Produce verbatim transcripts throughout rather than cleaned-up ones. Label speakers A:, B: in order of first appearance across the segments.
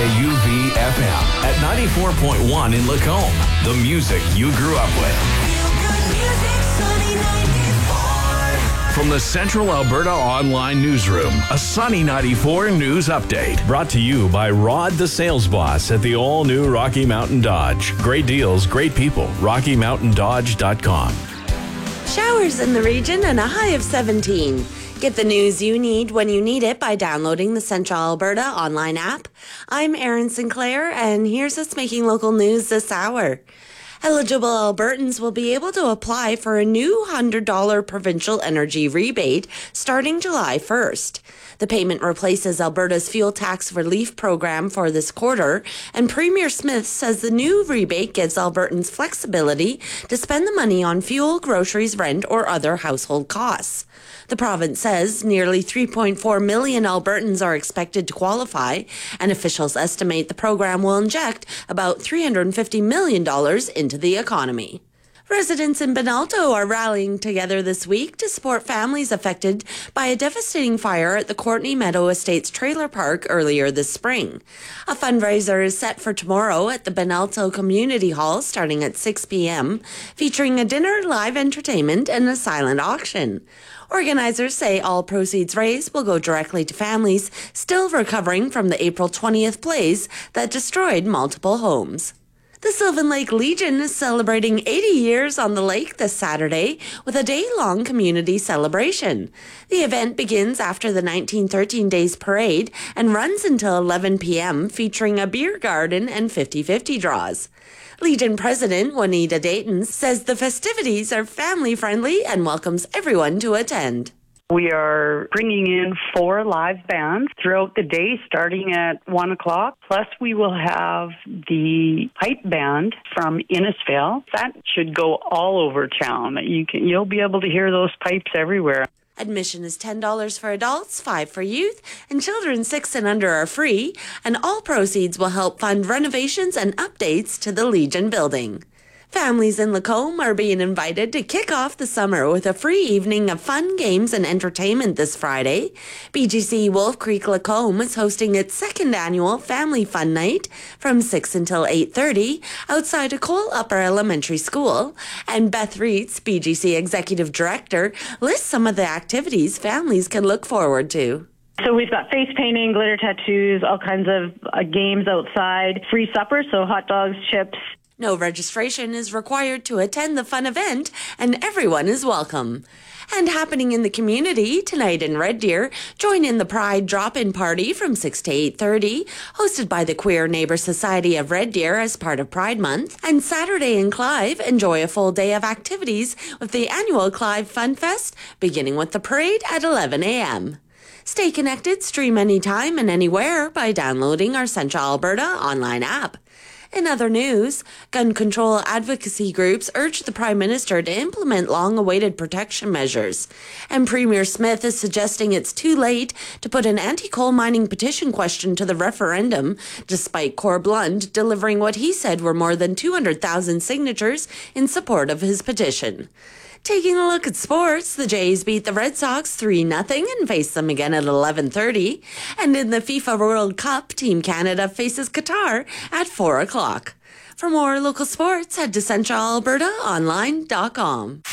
A: U V F M at ninety-four point one in Lacombe. The music you grew up with. From the Central Alberta Online Newsroom, a Sunny ninety-four News Update. Brought to you by Rod the Sales Boss at the all-new Rocky Mountain Dodge. Great deals, great people. rocky mountain dodge dot com.
B: Showers in the region and a high of seventeen. Get the news you need when you need it by downloading the Central Alberta online app. I'm Erin Sinclair, and here's what's making local news this hour. Eligible Albertans will be able to apply for a new one hundred dollars provincial energy rebate starting July first. The payment replaces Alberta's fuel tax relief program for this quarter, and Premier Smith says the new rebate gives Albertans flexibility to spend the money on fuel, groceries, rent, or other household costs. The province says nearly three point four million Albertans are expected to qualify, and officials estimate the program will inject about three hundred fifty million dollars into the economy. Residents in Benalto are rallying together this week to support families affected by a devastating fire at the Courtney Meadow Estates trailer park earlier this spring. A fundraiser is set for tomorrow at the Benalto Community Hall starting at six p.m., featuring a dinner, live entertainment, and a silent auction. Organizers say all proceeds raised will go directly to families still recovering from the April twentieth blaze that destroyed multiple homes. The Sylvan Lake Legion is celebrating eighty years on the lake this Saturday with a day-long community celebration. The event begins after the nineteen thirteen Days Parade and runs until eleven p.m., featuring a beer garden and fifty-fifty draws. Legion President Juanita Dayton says the festivities are family-friendly and welcomes everyone to attend.
C: We are bringing in four live bands throughout the day, starting at one o'clock. Plus, we will have the pipe band from Innisfail. That should go all over town. You can, you'll be able to hear those pipes everywhere.
B: Admission is ten dollars for adults, five dollars for youth, and children six and under are free, and all proceeds will help fund renovations and updates to the Legion building. Families in Lacombe are being invited to kick off the summer with a free evening of fun, games, and entertainment this Friday. B G C Wolf Creek Lacombe is hosting its second annual Family Fun Night from six until eight thirty outside of Cole Upper Elementary School. And Beth Reitz, B G C Executive Director, lists some of the activities families can look forward to.
D: So we've got face painting, glitter tattoos, all kinds of uh, games outside, free supper, so hot dogs, chips.
B: No registration is required to attend the fun event, and everyone is welcome. And happening in the community tonight in Red Deer, join in the Pride Drop-In Party from six to eight thirty, hosted by the Queer Neighbour Society of Red Deer as part of Pride Month. And Saturday in Clive, enjoy a full day of activities with the annual Clive Fun Fest, beginning with the parade at eleven a.m. Stay connected, stream anytime and anywhere by downloading our Central Alberta online app. In other news, gun control advocacy groups urge the Prime Minister to implement long-awaited protection measures. And Premier Smith is suggesting it's too late to put an anti-coal mining petition question to the referendum, despite Cor Blunt delivering what he said were more than two hundred thousand signatures in support of his petition. Taking a look at sports, the Jays beat the Red Sox three nothing and face them again at eleven thirty. And in the FIFA World Cup, Team Canada faces Qatar at four o'clock. For more local sports, head to central alberta online dot com.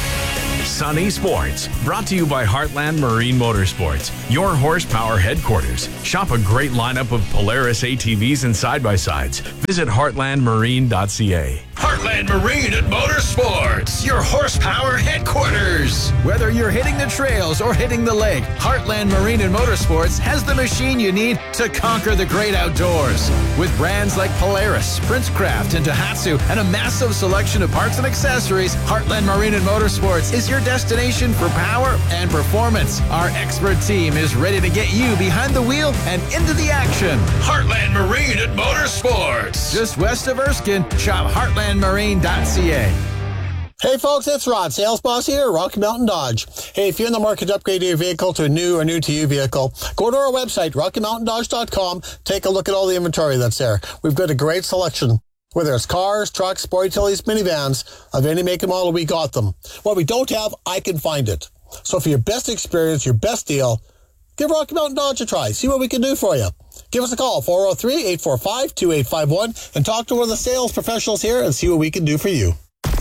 A: Sunny Sports, brought to you by Heartland Marine Motorsports, your horsepower headquarters. Shop a great lineup of Polaris A T Vs and side-by-sides. Visit heartland marine dot c a.
E: Heartland Marine and Motorsports, your horsepower headquarters. Whether you're hitting the trails or hitting the lake, Heartland Marine and Motorsports has the machine you need to conquer the great outdoors. With brands like Polaris, Princecraft, and Daihatsu, and a massive selection of parts and accessories, Heartland Marine and Motorsports is your destination for power and performance. Our expert team is ready to get you behind the wheel and into the action. Heartland Marine and Motorsports. Just west of Erskine, shop heartland marine dot c a.
F: Hey folks, it's Rod, sales boss here, Rocky Mountain Dodge. Hey, if you're in the market to upgrade your vehicle to a new or new to you vehicle, go to our website, rocky mountain dodge dot com. Take a look at all the inventory that's there. We've got a great selection. Whether it's cars, trucks, sport utilities, minivans, of any make and model, we got them. What we don't have, I can find it. So for your best experience, your best deal, give Rocky Mountain Dodge a try. See what we can do for you. Give us a call, four oh three, eight four five, two eight five one, and talk to one of the sales professionals here and see what we can do for you.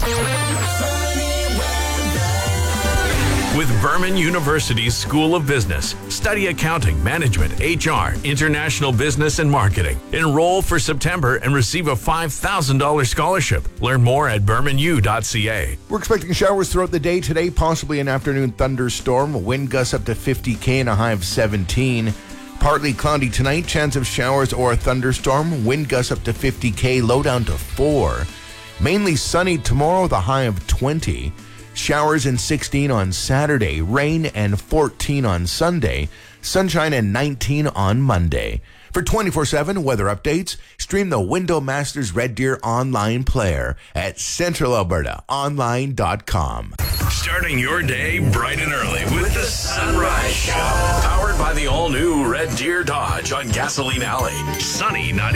A: With Berman University's School of Business, study accounting, management, H R, international business, and marketing. Enroll for September and receive a five thousand dollars scholarship. Learn more at berman u dot c a.
G: We're expecting showers throughout the day today, possibly an afternoon thunderstorm. Wind gusts up to fifty K and a high of seventeen. Partly cloudy tonight, chance of showers or a thunderstorm. Wind gusts up to fifty K, low down to four. Mainly sunny tomorrow with a high of twenty. Showers and sixteen on Saturday, rain and fourteen on Sunday, sunshine and nineteen on Monday. For twenty-four seven weather updates, stream the Window Masters Red Deer online player at central alberta online dot com.
A: Starting your day bright and early with the Sunrise Show. Powered by the all-new Red Deer Dodge on Gasoline Alley. Sunny ninety.